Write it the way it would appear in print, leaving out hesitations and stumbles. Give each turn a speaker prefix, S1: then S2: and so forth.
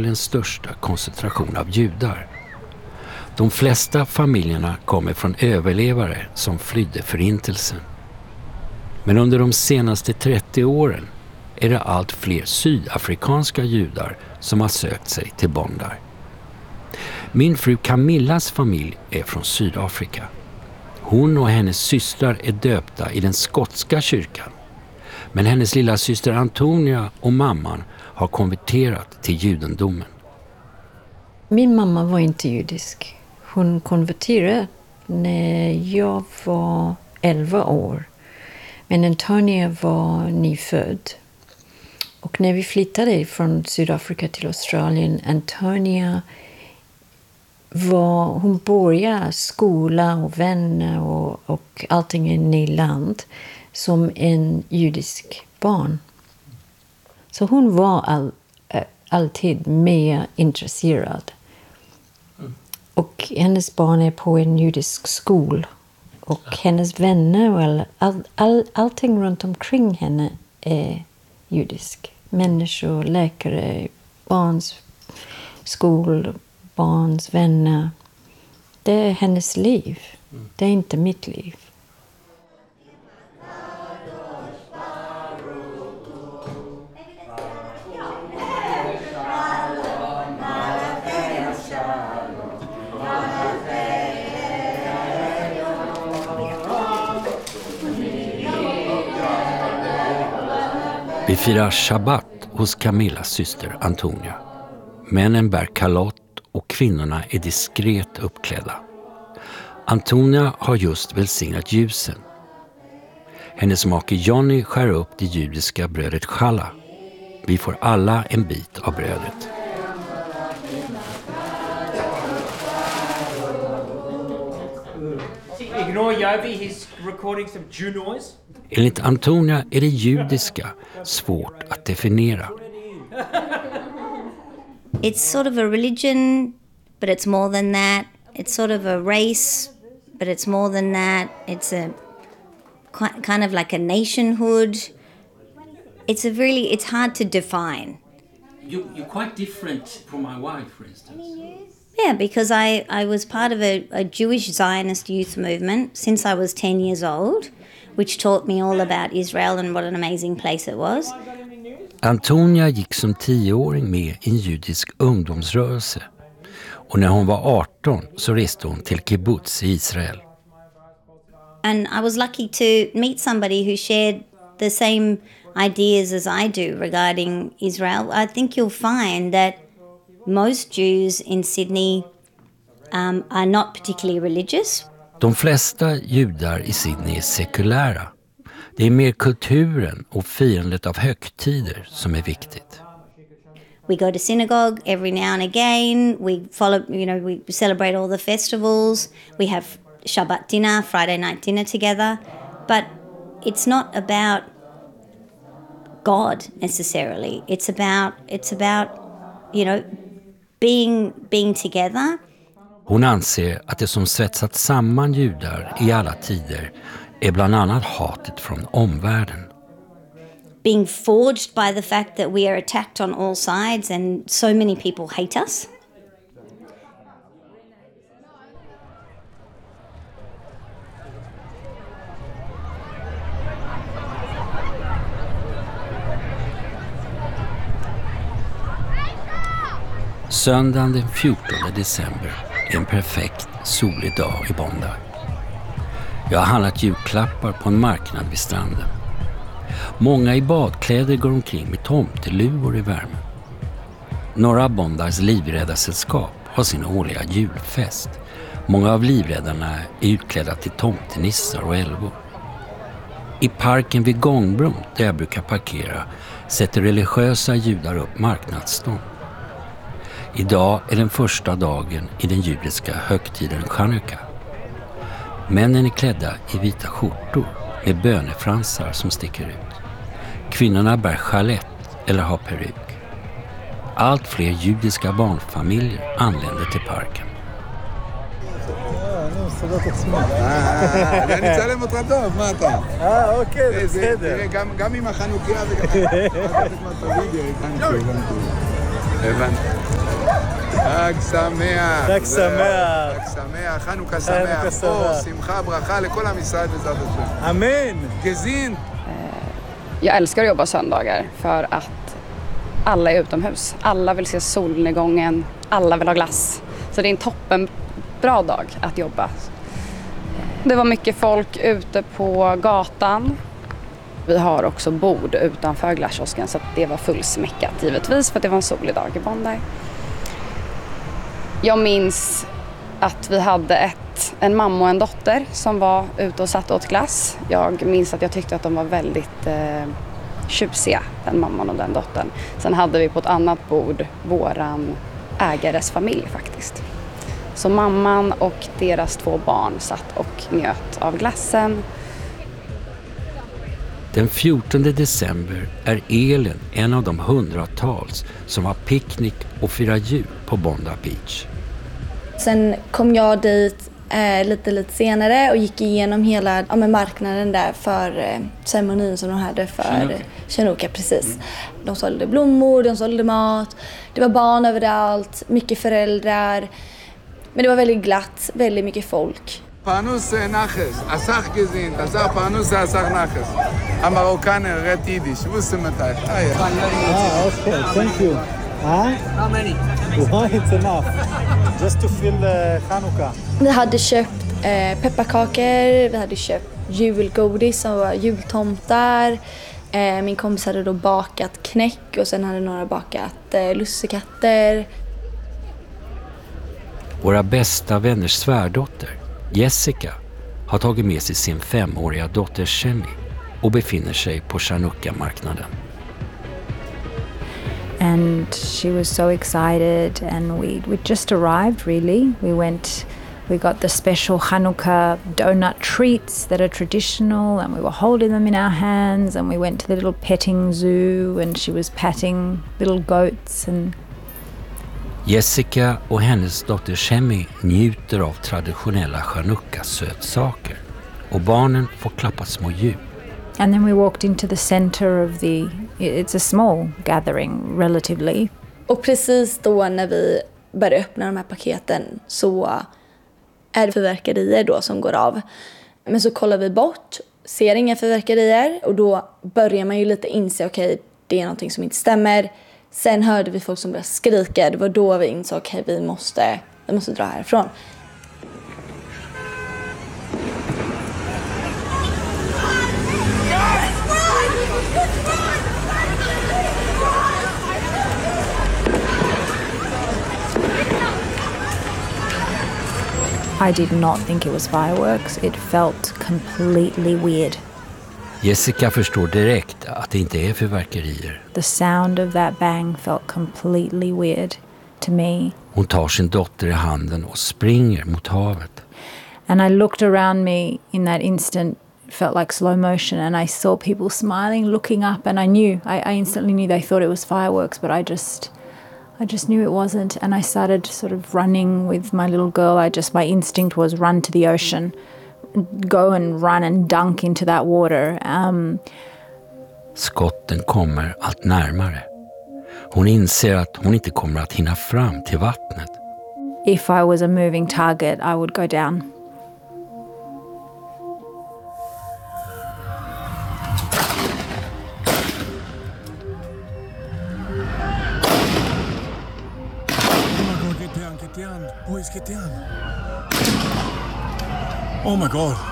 S1: världens största koncentration av judar. De flesta familjerna kommer från överlevare som flydde förintelsen. Men under de senaste 30 åren är det allt fler sydafrikanska judar som har sökt sig till Bondi. Min fru Camillas familj är från Sydafrika. Hon och hennes systrar är döpta i den skotska kyrkan. Men hennes lilla syster Antonia och mamman har konverterat till judendomen.
S2: Min mamma var inte judisk. Hon konverterade när jag var 11 år. Men Antonia var nyfödd. Och när vi flyttade från Sydafrika till Australien, Antonia hon började skola och vänner och allting i ny land som en judisk barn. Så hon var alltid mer intresserad. Och hennes barn är på en judisk skola. Och hennes vänner och allting runt omkring henne är judisk. Människor, läkare, barns skol, barns vänner. Det är hennes liv. Det är inte mitt liv.
S1: Vi firar Shabbat hos Camillas syster Antonia. Männen bär kalott och kvinnorna är diskret uppklädda. Antonia har just välsignat ljusen. Hennes make Johnny skär upp det judiska brödet challah. Vi får alla en bit av brödet.
S3: Ignore Yovi, he's recording some Jew noise.
S1: Enligt Antonia är det judiska svårt att definiera.
S4: It's sort of a religion, but it's more than that. It's sort of a race, but it's more than that. It's a kind of like a nationhood. It's hard to define.
S1: You're quite different from my wife, for instance.
S4: Yeah, because I was part of a Jewish Zionist youth movement since I was 10 years old, which taught me all about Israel and what an amazing place it was.
S1: Antonia gick som 10-åring med i en judisk ungdomsrörelse. Och när hon var 18 så reste hon till kibbutz i Israel.
S4: And I was lucky to meet somebody who shared the same ideas as I do regarding Israel. I think you'll find that most Jews in Sydney are not particularly religious.
S1: De flesta judar i Sydney är sekulära. Det är mer kulturen och firandet av högtider som är viktigt.
S4: We go to synagogue every now and again. We follow, we celebrate all the festivals. We have Shabbat dinner, Friday night dinner together. But it's not about God necessarily. It's about being together.
S1: Hon anser att det som svetsat samman judar i alla tider är bland annat hatet från omvärlden.
S4: Being forged by the fact that we are attacked on all sides and so many people hate us.
S1: Söndagen den 14 december är en perfekt solig dag i Bondi. Jag har handlat julklappar på en marknad vid stranden. Många i badkläder går omkring med tomteluvor i värmen. Några Bondis livräddarsällskap har sin årliga julfest. Många av livräddarna är utklädda till tomtenissar och älvor. I parken vid gångbron där jag brukar parkera sätter religiösa judar upp marknadsstånd. Idag är den första dagen i den judiska högtiden Chanukka. Männen är klädda i vita skjortor med bönefransar som sticker ut. Kvinnorna bär chalett eller har peruk. Allt fler judiska barnfamiljer anländer till parken.
S5: אני אצלם אותך טוב, מה אתה?
S6: אוקיי, בסדר.
S5: גם עם החנוכיה וגם... חג שמח.
S6: חג שמח.
S5: חג שמח, חנוכה שמח. אור, שמחה, ברכה לכל עם ישראל בעזרת השם.
S6: Amen.
S5: גזין.
S7: Jag älskar att jobba söndagar för att alla är utomhus. Alla vill se solnedgången, alla vill ha glass. Så det är en toppen bra dag att jobba. Det var mycket folk ute på gatan. Vi har också bord utanför glasskiosken så att det var fullsmäckat givetvis för att det var en solig dag i Bondi. Jag minns att vi hade en mamma och en dotter som var ute och satt åt glass. Jag minns att jag tyckte att de var väldigt tjusiga, den mamman och den dottern. Sen hade vi på ett annat bord våran ägares familj faktiskt. Så mamman och deras 2 barn satt och njöt av glassen.
S1: Den 14 december är Elin en av de hundratals som har picknick och firar jul på Bondi Beach.
S8: Sen kom jag dit lite senare och gick igenom hela marknaden där för ceremonin som de hade för Chanukka, precis. De sålde blommor, de sålde mat, det var barn överallt, mycket föräldrar. Men det var väldigt glatt, väldigt mycket folk.
S5: פרנוס נחש, אסך גזין, אסך פרנוס זה אסך נחש. המרוקני רד יידיש, ווסי מתי.
S6: Okay, thank you.
S3: How many?
S6: Why it's enough? Just to feel Chanukka.
S8: Vi hade köpt pepparkakor, vi hade köpt julgodis som var jultomtar. Min kompis hade då bakat knäck och sen hade några bakat lussekatter.
S1: Våra bästa vänners svärdotter, Jessica, har tagit med sig sin 5-åriga dotter Jenny och befinner sig på Chanukka-marknaden.
S9: And she was so excited, and we just arrived really. We got the special Chanukka donut treats that are traditional, and we were holding them in our hands, and we went to the little petting zoo, and she was patting little goats. And
S1: Jessica och hennes dotter Shemi njuter av traditionella Chanukka-sötsaker och barnen får klappa små djur.
S9: And then we walked into the center of it's a small gathering relatively.
S8: Och precis då när vi började öppna de här paketen så är det fyrverkerier då som går av. Men så kollar vi bort, ser inga fyrverkerier och då börjar man ju lite inse okej, det är någonting som inte stämmer. Sen hörde vi folk som började skrika. Det var då vi insåg okej, vi måste dra härifrån.
S9: I did not think it was fireworks. It felt completely weird.
S1: Jessica förstår direkt att det inte är fyrverkerier.
S9: The sound of that bang felt completely weird to me.
S1: Hon tar sin dotter i handen och springer mot havet.
S9: And I looked around me in that instant. It felt like slow motion, and I saw people smiling, looking up, and I instantly knew they thought it was fireworks, but I just knew it wasn't, and I started sort of running with my little girl. My instinct was run to the ocean. Go and run and dunk into that water.
S1: Skotten kommer allt närmare. Hon inser att hon inte kommer att hinna fram till vattnet.
S9: If I was a moving target, I would go down.
S6: Oh my God.